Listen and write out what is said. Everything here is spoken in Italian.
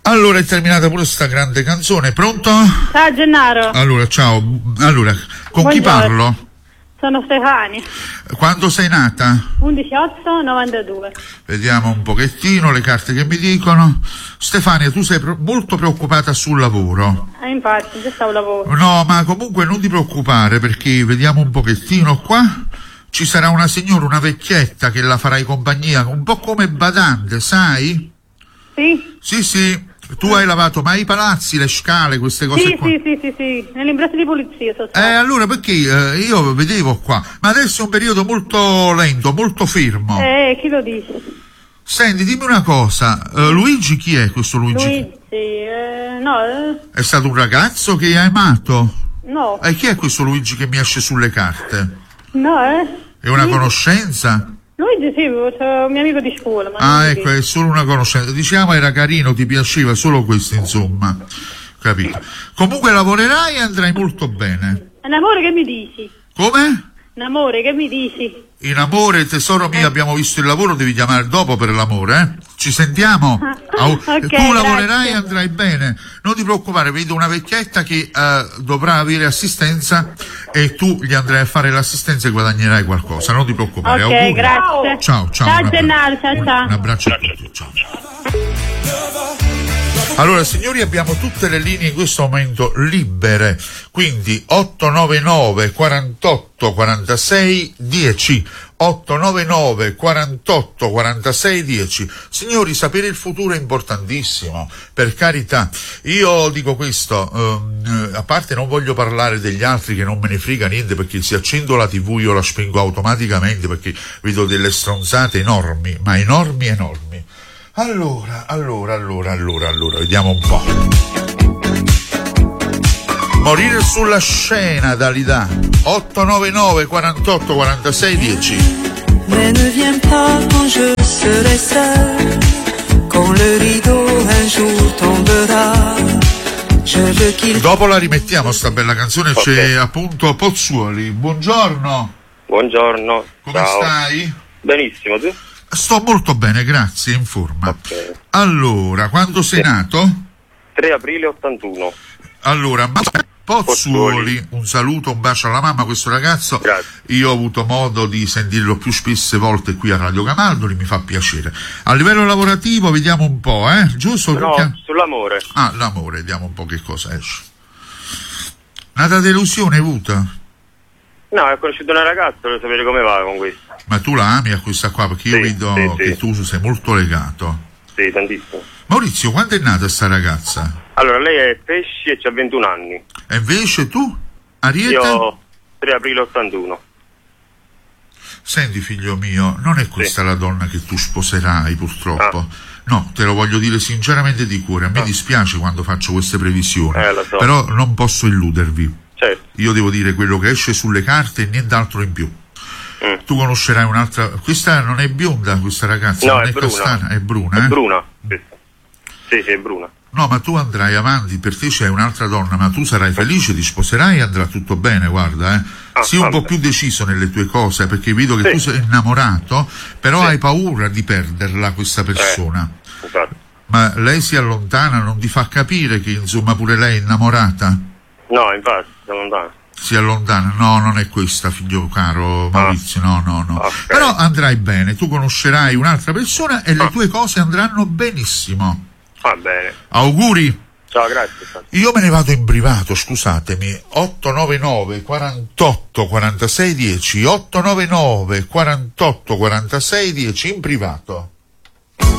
Allora è terminata pure sta grande canzone. Pronto? Ciao Gennaro. Allora, ciao. Allora, con chi parlo? Sono Stefania. Quando sei nata? 11/8/92. Vediamo un pochettino le carte che mi dicono. Stefania, tu sei molto preoccupata sul lavoro. Infatti, già stavo lavoro. No, ma comunque non ti preoccupare, perché vediamo un pochettino qua. Ci sarà una signora, una vecchietta che la farai compagnia, un po' come badante, sai? Sì? Sì. Tu hai lavato mai i palazzi, le scale, queste cose qua? Sì. Nell'impresa di polizia sono stato. Allora perché io vedevo qua, ma adesso è un periodo molto lento, molto fermo. Chi lo dice? Senti, dimmi una cosa, Luigi chi è questo Luigi? No. È stato un ragazzo che hai amato? No. E chi è questo Luigi che mi esce sulle carte? No, È una conoscenza? Luigi sì, c'è un mio amico di scuola. Ma ecco, è solo una conoscenza. Diciamo era carino, ti piaceva, solo questo insomma. Capito? Comunque lavorerai e andrai molto bene. Un amore che mi dici? Come? Un amore che mi dici? In amore, tesoro mio, abbiamo visto il lavoro, devi chiamare dopo per l'amore, eh? Ci sentiamo? Okay, tu lavorerai grazie. e andrai bene. Non ti preoccupare, vedo una vecchietta che dovrà avere assistenza e tu gli andrai a fare l'assistenza e guadagnerai qualcosa. Non ti preoccupare. Ok, auguri. grazie. Ciao. Ciao Gennaro, ciao. Un abbraccio a tutti. Ciao. Allora signori, abbiamo tutte le linee in questo momento libere, quindi 899 48 46 10 899 48 46 10. Signori, sapere il futuro è importantissimo, per carità. Io dico questo, a parte non voglio parlare degli altri che non me ne frega niente, perché se accendo la TV io la spengo automaticamente perché vedo delle stronzate enormi, ma enormi. Allora, vediamo un po'. Morire sulla scena, Dalida. 899 48 46 10. Mais ne viens pas quand je serai seul, quand le rideau un jour tombera. Je veux qu'il... Dopo la rimettiamo sta bella canzone, okay. C'è appunto Pozzuoli. Buongiorno. Buongiorno. Come ciao. Stai? Benissimo, tu? Sto molto bene, grazie, in forma. Okay. Allora, quando sei nato? 3 aprile 81. Allora, Pozzuoli, un saluto, un bacio alla mamma, questo ragazzo. Grazie. Io ho avuto modo di sentirlo più spesse volte qui a Radio Camaldoli, mi fa piacere. A livello lavorativo vediamo un po', giusto? No, sull'amore. L'amore, vediamo un po' che cosa esce. Nata delusione hai avuto? No, ho conosciuto una ragazza, voglio sapere come va con questo. Ma tu la ami a questa qua? Perché io vedo che tu sei molto legato. Sì, tantissimo. Maurizio, quando è nata sta ragazza? Allora, lei è Pesci e ha 21 anni. E invece tu? Ariete? Io 3 aprile 81. Senti figlio mio, non è questa la donna che tu sposerai purtroppo. No, te lo voglio dire sinceramente di cuore. A me dispiace quando faccio queste previsioni, lo so. però non posso illudervi. Certo. Io devo dire quello che esce sulle carte e nient'altro in più. Tu conoscerai un'altra. Questa non è bionda, questa ragazza, no, non è bruna. castana, è bruna. È bruna. Sì, è bruna. No, ma tu andrai avanti, per te c'è un'altra donna, ma tu sarai felice, ti sposerai e andrà tutto bene, guarda, Sii un po' più deciso nelle tue cose, perché vedo che tu sei innamorato, però hai paura di perderla questa persona. Esatto. Ma lei si allontana, non ti fa capire che insomma pure lei è innamorata? No, infatti, si allontana. Si allontana? No, non è questa, figlio caro Maurizio, no. Okay. Però andrai bene, tu conoscerai un'altra persona e le tue cose andranno benissimo. Va bene. Auguri. Ciao, grazie. Io me ne vado in privato, scusatemi. 899 48 46 10 899 48 46 10 in privato.